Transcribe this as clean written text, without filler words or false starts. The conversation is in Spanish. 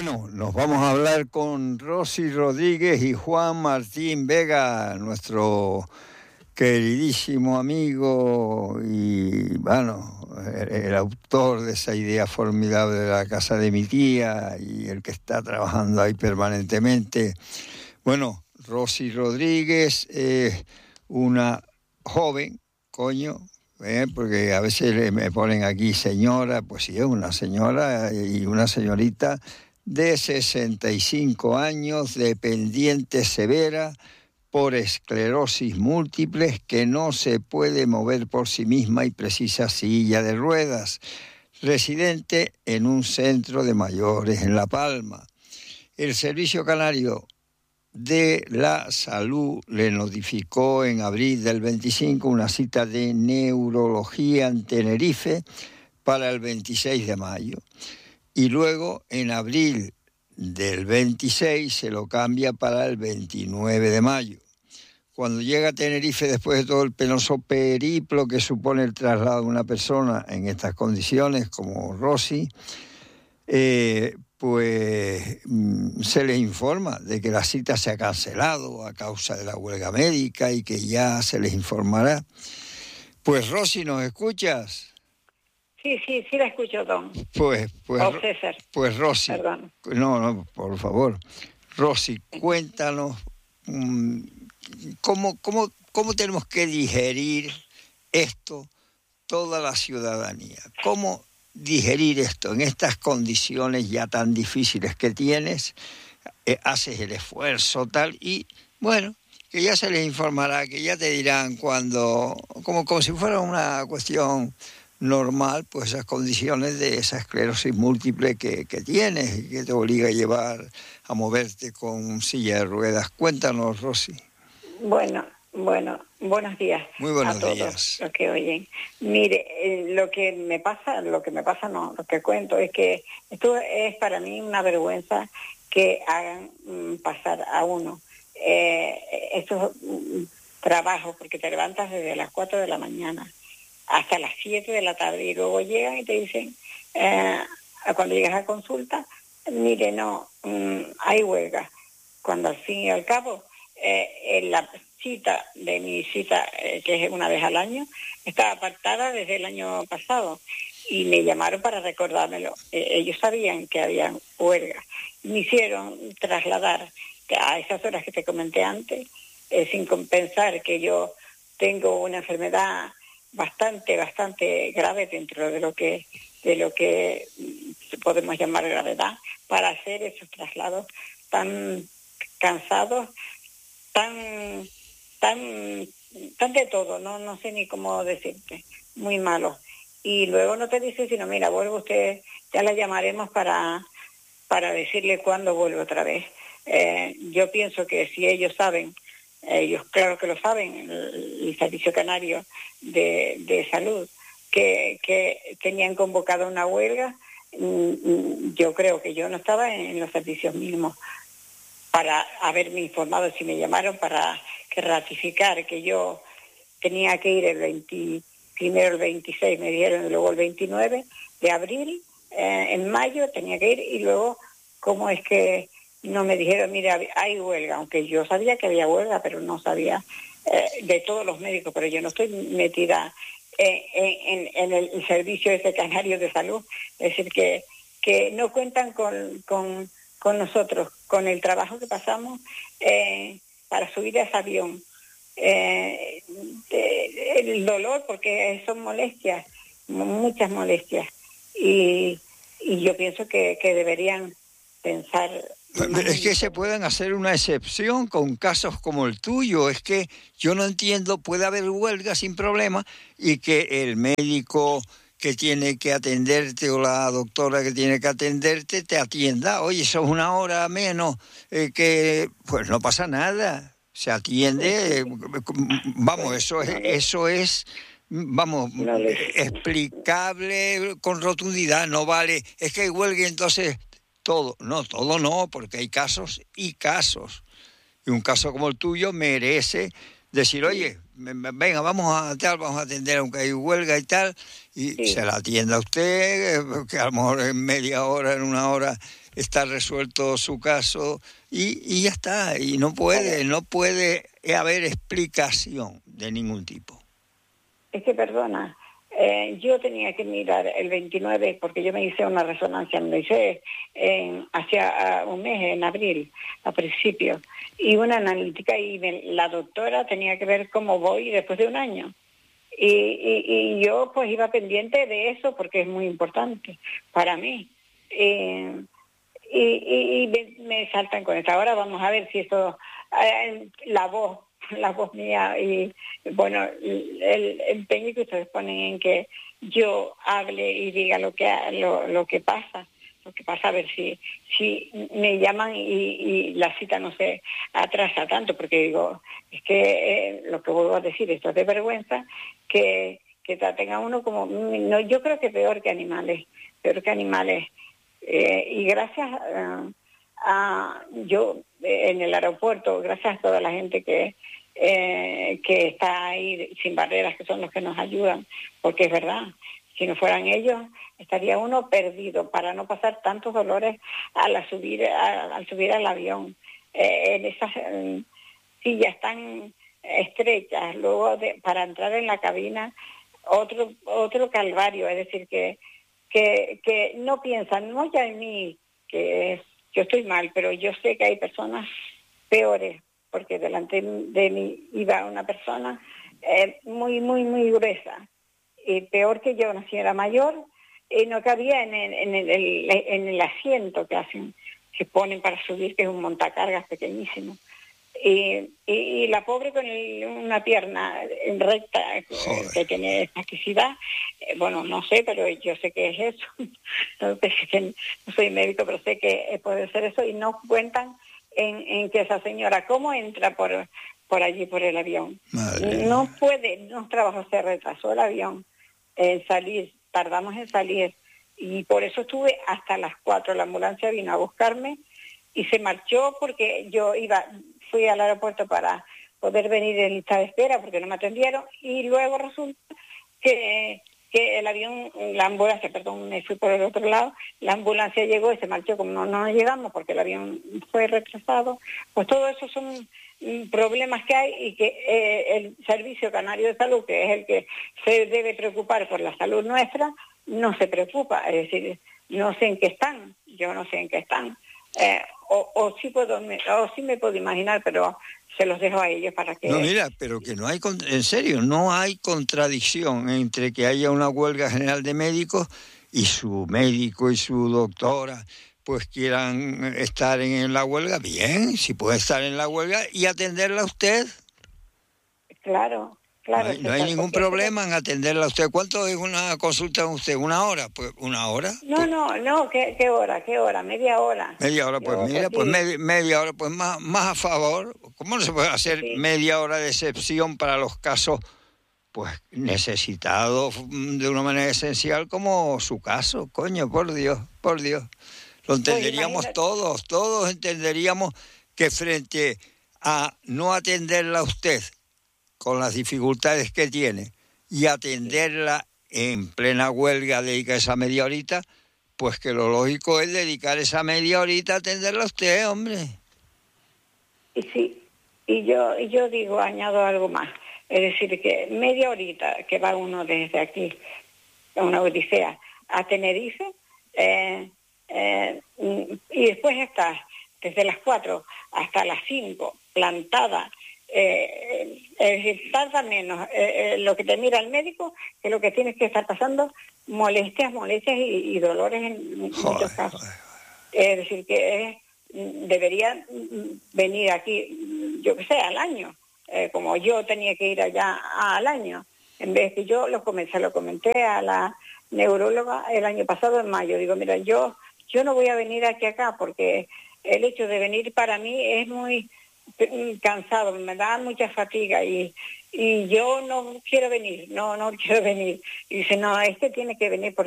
Bueno, nos vamos a hablar con Rosy Rodríguez y Juan Martín Vega, nuestro queridísimo amigo y, bueno, el autor de esa idea formidable de la casa de mi tía y el que está trabajando ahí permanentemente. Bueno, Rosy Rodríguez es una joven, porque a veces me ponen aquí señora, pues sí, es una señora y una señorita de 65 años, dependiente severa por esclerosis múltiple, que no se puede mover por sí misma y precisa silla de ruedas, residente en un centro de mayores en La Palma. El Servicio Canario de la Salud le notificó en abril del 25 una cita de neurología en Tenerife para el 26 de mayo. Y luego, en abril del 26, se lo cambia para el 29 de mayo. Cuando llega a Tenerife, después de todo el penoso periplo que supone el traslado de una persona en estas condiciones, como Rosy, se les informa de que la cita se ha cancelado a causa de la huelga médica y que ya se les informará. Pues, Rosy, ¿nos escuchas? Sí, la escucho, don. César. Pues Rosy, perdón. No, por favor. Rosy, cuéntanos cómo tenemos que digerir esto toda la ciudadanía. ¿Cómo digerir esto en estas condiciones ya tan difíciles que tienes? Haces el esfuerzo tal y, bueno, que ya se les informará, que ya te dirán cuando, como si fuera una cuestión normal, pues esas condiciones de esa esclerosis múltiple que tienes y que te obliga a llevar a moverte con silla de ruedas. Cuéntanos, Rosy. Bueno, buenos días. Muy buenos a todos días. Los que oyen. Mire, lo que cuento es que esto es para mí una vergüenza que hagan pasar a uno estos trabajos, porque te levantas desde las 4 de la mañana hasta las 7 de la tarde y luego llegan y te dicen, cuando llegas a consulta, mire, no, hay huelga. Cuando al fin y al cabo, la cita de mi cita, que es una vez al año, estaba apartada desde el año pasado y me llamaron para recordármelo. Ellos sabían que había huelga. Me hicieron trasladar a esas horas que te comenté antes, sin compensar que yo tengo una enfermedad bastante grave dentro de lo que podemos llamar gravedad, para hacer esos traslados tan cansados, tan de todo, no sé ni cómo decirte, muy malos. Y luego no te dice sino, mira, vuelve usted, ya la llamaremos para decirle cuándo vuelve otra vez. Yo pienso que si ellos saben, ellos claro que lo saben, el Servicio Canario de Salud, que tenían convocado una huelga, yo creo que yo no estaba en los servicios mínimos para haberme informado. Si me llamaron para ratificar que yo tenía que ir primero el 26, me dieron, y luego el 29 de abril, en mayo tenía que ir, y luego, ¿cómo es que no me dijeron, mira, hay huelga? Aunque yo sabía que había huelga, pero no sabía de todos los médicos, pero yo no estoy metida en el servicio ese canario de salud. Es decir, que no cuentan con nosotros, con el trabajo que pasamos para subir a ese avión. El dolor, porque son molestias, muchas molestias. Y yo pienso que deberían pensar... Es que se pueden hacer una excepción con casos como el tuyo. Es que yo no entiendo, puede haber huelga sin problema y que el médico que tiene que atenderte o la doctora que tiene que atenderte te atienda. Oye, eso es una hora menos, pues no pasa nada, se atiende. Vamos, eso es explicable con rotundidad. No vale, es que hay huelga, entonces todo no, porque hay casos y casos. Y un caso como el tuyo merece decir, oye, venga, vamos a atender aunque hay huelga y tal, y Sí. se la atienda a usted, que a lo mejor en media hora, en una hora está resuelto su caso y ya está. Y no puede haber explicación de ningún tipo. Es que perdona, yo tenía que mirar el 29 porque yo me hice una resonancia, me lo hice hacia un mes, en abril, a principio, y una analítica y la doctora tenía que ver cómo voy después de un año. Y yo pues iba pendiente de eso porque es muy importante para mí. Y me saltan con esto. Ahora vamos a ver si esto, la voz mía y, bueno, el empeño que ustedes ponen en que yo hable y diga lo que pasa, a ver si me llaman y la cita no se atrasa tanto, porque digo, es que lo que vuelvo a decir, esto es de vergüenza, que traten a uno como, no, yo creo que peor que animales, y gracias a yo en el aeropuerto, gracias a toda la gente que está ahí sin barreras, que son los que nos ayudan, porque es verdad, si no fueran ellos estaría uno perdido para no pasar tantos dolores al subir al avión, en esas sillas tan estrechas, luego para entrar en la cabina otro calvario, es decir que no piensan, no ya en mí, que yo estoy mal, pero yo sé que hay personas peores, porque delante de mí iba una persona muy, muy, muy gruesa, y peor que yo, una señora mayor, y no cabía en el asiento que ponen para subir, que es un montacargas pequeñísimo. Y la pobre con una pierna recta, que tiene elasticidad, bueno, no sé, pero yo sé que es eso. No soy médico, pero sé que puede ser eso, y no cuentan en que esa señora, ¿cómo entra por allí, por el avión? Madre. No trabajo, se retrasó el avión en salir, tardamos en salir, y por eso estuve hasta las 4, la ambulancia vino a buscarme y se marchó porque fui al aeropuerto para poder venir en lista de espera porque no me atendieron, y luego resulta que el avión, la ambulancia, perdón, me fui por el otro lado, la ambulancia llegó y se marchó, como no llegamos porque el avión fue retrasado. Pues todo eso son problemas que hay, y que el Servicio Canario de Salud, que es el que se debe preocupar por la salud nuestra, no se preocupa. Es decir, no sé en qué están, yo no sé en qué están. O sí me puedo imaginar, pero se los dejo a ellos para que... No, mira, pero que no hay, en serio, no hay contradicción entre que haya una huelga general de médicos y su médico y su doctora pues quieran estar en la huelga. Bien, si puede estar en la huelga y atenderla a usted. Claro. No hay ningún problema en atenderla a usted. ¿Cuánto es una consulta con usted? ¿1 hora? Pues 1 hora. No, ¿qué hora? Media hora. Media hora, pues mira, pues media hora, pues más a favor. ¿Cómo no se puede hacer media hora de excepción para los casos pues necesitados de una manera esencial como su caso? Coño, por Dios. Lo entenderíamos pues todos entenderíamos que frente a no atenderla a usted con las dificultades que tiene y atenderla en plena huelga, dedica esa media horita, pues que lo lógico es dedicar esa media horita a atenderla a usted, hombre. Y sí, y yo digo, añado algo más, es decir, que media horita que va uno desde aquí, a una odisea, a Tenerife, y después estás desde las 4 hasta las 5 plantada, es decir, tarda menos lo que te mira el médico que lo que tienes que estar pasando, molestias y dolores en muchos casos. Es decir, que debería venir aquí, yo que sé, al año, como yo tenía que ir allá al año, en vez que yo lo comenté a la neuróloga el año pasado, en mayo. Digo, mira, yo no voy a venir acá porque el hecho de venir para mí es muy cansado, me da mucha fatiga y yo no quiero venir. Y dice, no, es que tiene que venir porque